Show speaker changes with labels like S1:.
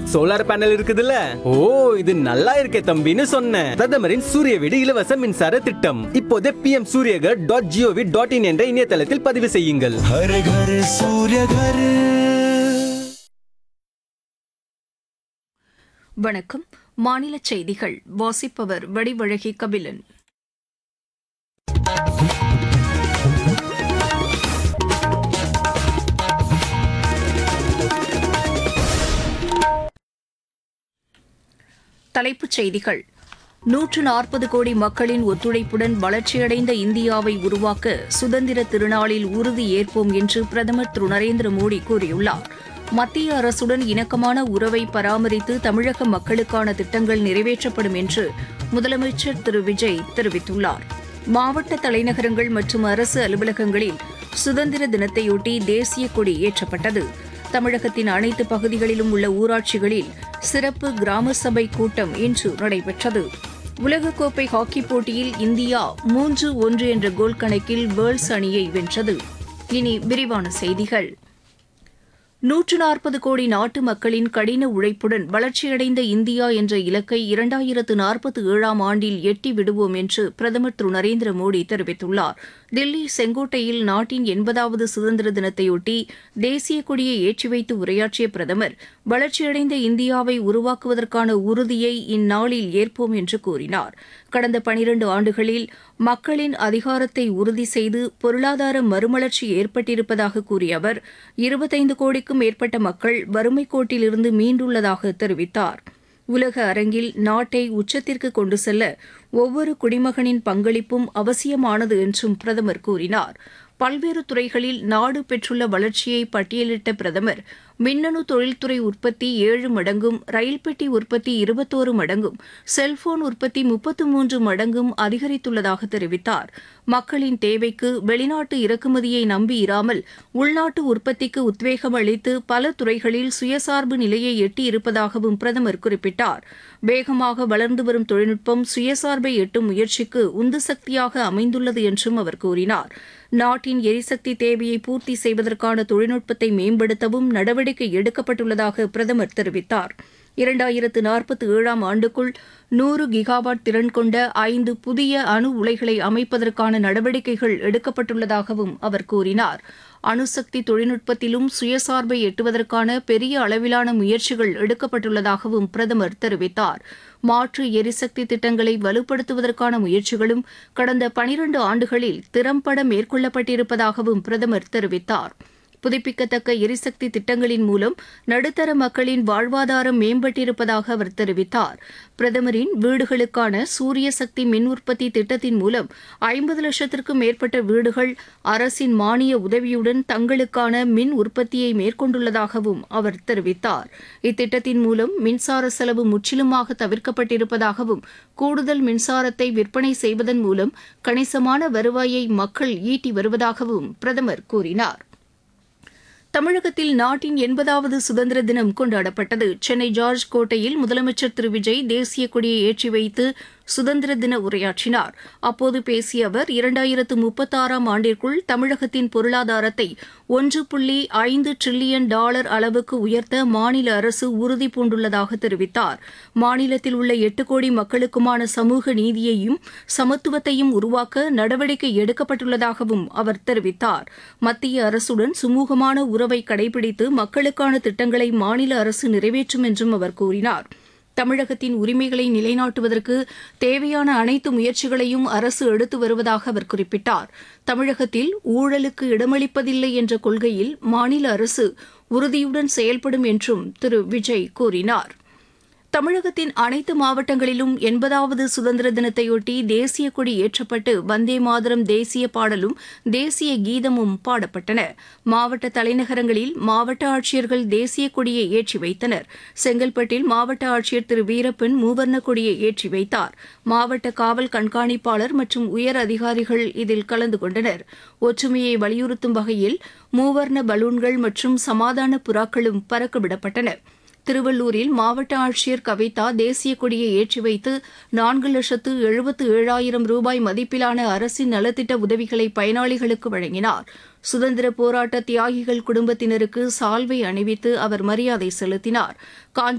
S1: Solar panel இருக்குதுல்ல, ஓ இது நல்லா இருக்கே தம்பின்னு சொன்னேன். பிரதமரின் சூரிய வீடு இலவச மின்சார திட்டம். இப்போதே pmsuryagar.gov.in என்ற இணையதளத்தில் பதிவு செய்யுங்கள்.
S2: हर घर सूर्य घर.
S3: வணக்கம். மாநில செய்திகள் வாசிப்பவர் வடிவழகி கபிலன். தலைப்புச் செய்திகள். 140 கோடி மக்களின் ஒத்துழைப்புடன் வளர்ச்சியடைந்த இந்தியாவை உருவாக்க சுதந்திர திருநாளில் உறுதி ஏற்போம் என்று பிரதமர் திரு நரேந்திர மோடி கூறியுள்ளார். மத்திய அரசுடன் இணக்கமான உறவை பராமரித்து தமிழக மக்களுக்கான திட்டங்கள் நிறைவேற்றப்படும் என்று முதலமைச்சர் திரு விஜய் தெரிவித்துள்ளார். மாவட்ட தலைநகரங்கள் மற்றும் அரசு அலுவலகங்களில் சுதந்திர தினத்தையொட்டி தேசிய கொடி ஏற்றப்பட்டது. தமிழகத்தின் அனைத்து பகுதிகளிலும் உள்ள ஊராட்சிகளில் சிறப்பு கிராம சபை கூட்டம் இன்று நடைபெற்றது. உலகக்கோப்பை ஹாக்கிப் போட்டியில் இந்தியா 3-1 என்ற கோல் கணக்கில் வேல்ஸ் அணியை வென்றது. இனி விரிவான செய்திகள். 140 கோடி நாட்டு மக்களின் கடின உழைப்புடன் வளர்ச்சியடைந்த இந்தியா என்ற இலக்கை 2047ஆம் ஆண்டில் எட்டி விடுவோம் என்று பிரதமர் திரு நரேந்திர மோடி தெரிவித்துள்ளார். தில்லி செங்கோட்டையில் நாட்டின் 80வது சுதந்திர தினத்தையொட்டி தேசிய கொடியை ஏற்றி வைத்து உரையாற்றிய பிரதமர், வளர்ச்சியடைந்த இந்தியாவை உருவாக்குவதற்கான உறுதியை இந்நாளில் ஏற்போம் என்று கூறினார். கடந்த 12 ஆண்டுகளில் மக்களின் அதிகாரத்தை உறுதி செய்து பொருளாதார மறுமலர்ச்சி ஏற்பட்டிருப்பதாக கூறிய அவர், 25 கோடிக்கும் மேற்பட்ட மக்கள் வறுமைக் கோட்டிலிருந்து மீண்டுள்ளதாக தெரிவித்தார். உலக அரங்கில் நாட்டை உச்சத்திற்கு கொண்டு செல்ல ஒவ்வொரு குடிமகனின் பங்களிப்பும் அவசியமானது என்றும் பிரதமர் கூறினார். பல்வேறு துறைகளில் நாடு பெற்றுள்ள வளர்ச்சியை பட்டியலிட்ட பிரதமர், மின்னணு தொழில்துறை உற்பத்தி 7 மடங்கும், ரயில் பெட்டி உற்பத்தி 21 மடங்கும், செல்போன் உற்பத்தி 33 மடங்கும் அதிகரித்துள்ளதாக தெரிவித்தார். மக்களின் தேவைக்கு வெளிநாட்டு இறக்குமதியை நம்பி இராமல் உள்நாட்டு உற்பத்திக்கு உத்வேகம் அளித்து பல துறைகளில் சுயசார்பு நிலையை எட்டியிருப்பதாகவும் பிரதமர் குறிப்பிட்டார். வேகமாக வளர்ந்து வரும் தொழில்நுட்பம் சுயசார்பை எட்டும் முயற்சிக்கு உந்து சக்தியாக அமைந்துள்ளது என்றும் அவர் கூறினார். நாட்டின் எரிசக்தி தேவையை பூர்த்தி செய்வதற்கான தொழில்நுட்பத்தை மேம்படுத்தவும் நடவடிக்கை எடுக்கப்பட்டுள்ளதாக பிரதமர் தெரிவித்தார். 2047ஆம் ஆண்டுக்குள் 100 கிகாவாட் திறன் கொண்ட 5 புதிய அணு உலைகளை அமைப்பதற்கான நடவடிக்கைகள் எடுக்கப்பட்டுள்ளதாகவும் அவர் கூறினார். அணுசக்தி தொழில்நுட்பத்திலும் சுயசார்பை எட்டுவதற்கான பெரிய அளவிலான முயற்சிகள் எடுக்கப்பட்டுள்ளதாகவும் பிரதமர் தெரிவித்தார். மாற்று எரிசக்தி திட்டங்களை வலுப்படுத்துவதற்கான முயற்சிகளும் கடந்த 12 ஆண்டுகளில் திறம்பட மேற்கொள்ளப்பட்டிருப்பதாகவும் பிரதமர் தெரிவித்தார். புதுப்பிக்கத்தக்க எரிசக்தி திட்டங்களின் மூலம் நடுத்தர மக்களின் வாழ்வாதாரம் மேம்பட்டிருப்பதாக அவர் தெரிவித்தார். பிரதமரின் வீடுகளுக்கான சூரிய சக்தி மின் உற்பத்தி திட்டத்தின் மூலம் 50 லட்சத்திற்கும் மேற்பட்ட வீடுகள் அரசின் மானிய உதவியுடன் தங்களுக்கான மின் உற்பத்தியை மேற்கொண்டுள்ளதாகவும் அவர் தெரிவித்தார். இத்திட்டத்தின் மூலம் மின்சார செலவு முற்றிலுமாக தவிர்க்கப்பட்டிருப்பதாகவும் கூடுதல் மின்சாரத்தை விற்பனை செய்வதன் மூலம் கணிசமான வருவாயை மக்கள் ஈட்டி வருவதாகவும் பிரதமர் கூறினார். தமிழகத்தில் நாட்டின் 80வது சுதந்திர தினம் கொண்டாடப்பட்டது. சென்னை ஜார்ஜ் கோட்டையில் முதலமைச்சர் திரு விஜய் தேசிய கொடியை ஏற்றி வைத்து சுதந்திர தின உரையாற்றினார். அப்போது பேசிய அவர், 2036ஆம் ஆண்டிற்குள் தமிழகத்தின் பொருளாதாரத்தை $1.5 டிரில்லியன் அளவுக்கு உயர்த்த மாநில அரசு உறுதி பூண்டுள்ளதாக தெரிவித்தார். மாநிலத்தில் உள்ள 8 கோடி மக்களுக்குமான சமூக நீதியையும் சமத்துவத்தையும் உருவாக்க நடவடிக்கை எடுக்கப்பட்டுள்ளதாகவும் அவர் தெரிவித்தார். மத்திய அரசுடன் சுமூகமான உறவை கடைபிடித்து மக்களுக்கான திட்டங்களை மாநில அரசு நிறைவேற்றும் என்றும் அவர் கூறினார். தமிழகத்தின் உரிமைகளை நிலைநாட்டுவதற்கு தேவையான அனைத்து முயற்சிகளையும் அரசு எடுத்து வருவதாக அவர் குறிப்பிட்டார். தமிழகத்தில் ஊழலுக்கு இடமளிப்பதில்லை என்ற கொள்கையில் மாநில அரசு உறுதியுடன் செயல்படும் என்றும் திரு விஜய் கூறினார். தமிழகத்தின் அனைத்து மாவட்டங்களிலும் 80வது சுதந்திர தினத்தையொட்டி தேசிய கொடி ஏற்றப்பட்டு வந்தே மாதரம் தேசிய பாடலும் தேசிய கீதமும் பாடப்பட்டன. மாவட்ட தலைநகரங்களில் மாவட்ட ஆட்சியர்கள் தேசிய கொடியை ஏற்றி வைத்தனர். செங்கல்பட்டில் மாவட்ட ஆட்சியர் திரு வீரப்பன் மூவர்ண கொடியை ஏற்றி வைத்தார். மாவட்ட காவல் கண்காணிப்பாளர் மற்றும் உயர் அதிகாரிகள் இதில் கலந்து கொண்டனர். ஒற்றுமையை வலியுறுத்தும் வகையில் மூவர்ண பலூன்கள் மற்றும் சமாதான புறாக்களும் பறக்கவிடப்பட்டன. திருவள்ளூரில் மாவட்ட ஆட்சியர் கவிதா தேசிய கொடியை ஏற்றி வைத்து 4,77,000 ரூபாய் மதிப்பிலான அரசின் நலத்திட்ட உதவிகளை பயனாளிகளுக்கு வழங்கினார். சுதந்திர போராட்ட தியாகிகள் குடும்பத்தினருக்கு சால்வை அணிவித்து அவர் மரியாதை செலுத்தினார். காஞ்சி